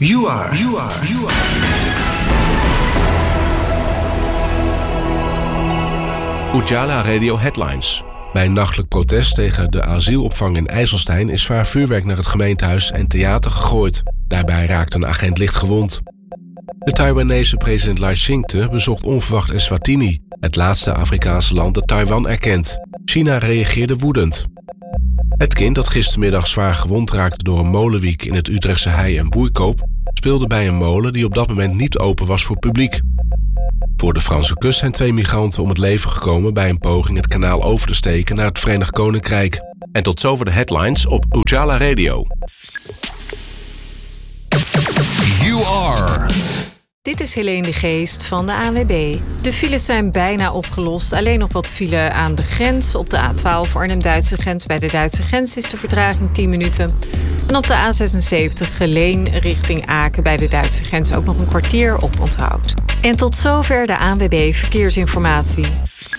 You are. Ujala Radio Headlines. Bij een nachtelijk protest tegen de asielopvang in IJsselstein is zwaar vuurwerk naar het gemeentehuis en theater gegooid. Daarbij raakte een agent licht gewond. De Taiwanese president Lai Ching-te bezocht onverwacht Eswatini, het laatste Afrikaanse land dat Taiwan erkent. China reageerde woedend. Het kind dat gistermiddag zwaar gewond raakte door een molenwiek in het Utrechtse hei- en boeikoop, speelde bij een molen die op dat moment niet open was voor publiek. Voor de Franse kust zijn 2 migranten om het leven gekomen bij een poging het kanaal over te steken naar het Verenigd Koninkrijk. En tot zover de headlines op Ujala Radio. You are. Dit is Helene de Geest van de ANWB. De files zijn bijna opgelost. Alleen nog wat file aan de grens. Op de A12 Arnhem-Duitse grens. Bij de Duitse grens is de vertraging 10 minuten. En op de A76 Geleen richting Aken. Bij de Duitse grens ook nog een kwartier op onthoud. En tot zover de ANWB Verkeersinformatie.